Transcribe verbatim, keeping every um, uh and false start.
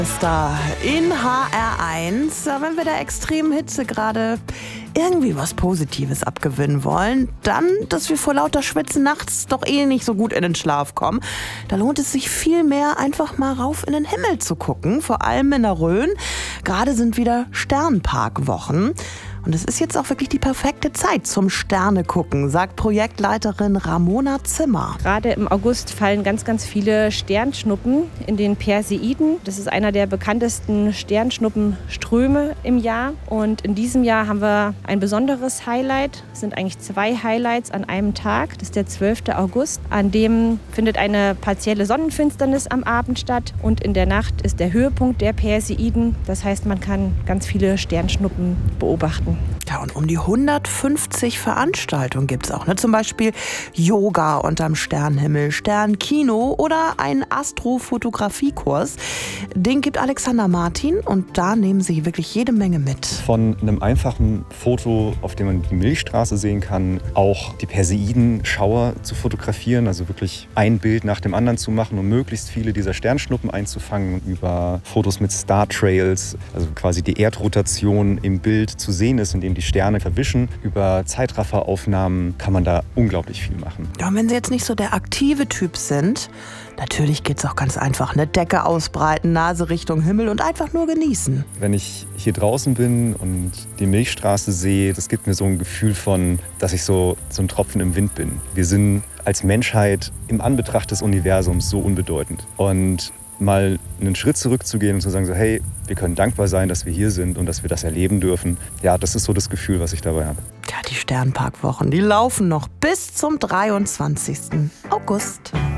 Ist da in H R eins. Wenn wir der extremen Hitze gerade irgendwie was Positives abgewinnen wollen, dann, dass wir vor lauter Schwitzen nachts doch eh nicht so gut in den Schlaf kommen, da lohnt es sich viel mehr, einfach mal rauf in den Himmel zu gucken, vor allem in der Rhön. Gerade sind wieder Sternparkwochen. Und es ist jetzt auch wirklich die perfekte Zeit zum Sterne-Gucken, sagt Projektleiterin Ramona Zimmer. Gerade im August fallen ganz, ganz viele Sternschnuppen in den Perseiden. Das ist einer der bekanntesten Sternschnuppenströme im Jahr. Und in diesem Jahr haben wir ein besonderes Highlight. Es sind eigentlich zwei Highlights an einem Tag. Das ist der zwölfte August. An dem findet eine partielle Sonnenfinsternis am Abend statt. Und in der Nacht ist der Höhepunkt der Perseiden. Das heißt, man kann ganz viele Sternschnuppen beobachten. Ja, und um die hundertfünfzig Veranstaltungen gibt es auch, ne? Zum Beispiel Yoga unterm Sternenhimmel, Sternkino oder ein Astrofotografiekurs. Den gibt Alexander Martin und da nehmen sie wirklich jede Menge mit. Von einem einfachen Foto, auf dem man die Milchstraße sehen kann, auch die Perseidenschauer zu fotografieren, also wirklich ein Bild nach dem anderen zu machen, um möglichst viele dieser Sternschnuppen einzufangen, über Fotos mit Star Trails, also quasi die Erdrotation im Bild zu sehen ist, in dem die Sterne verwischen. Über Zeitrafferaufnahmen kann man da unglaublich viel machen. Ja, und wenn Sie jetzt nicht so der aktive Typ sind, natürlich geht's auch ganz einfach. Eine Decke ausbreiten, Nase Richtung Himmel und einfach nur genießen. Wenn ich hier draußen bin und die Milchstraße sehe, das gibt mir so ein Gefühl von, dass ich so, so ein Tropfen im Wind bin. Wir sind als Menschheit im Anbetracht des Universums so unbedeutend. Und mal einen Schritt zurückzugehen und zu sagen, so, hey, wir können dankbar sein, dass wir hier sind und dass wir das erleben dürfen. Ja, das ist so das Gefühl, was ich dabei habe. Ja, die Sternparkwochen, die laufen noch bis zum dreiundzwanzigsten August.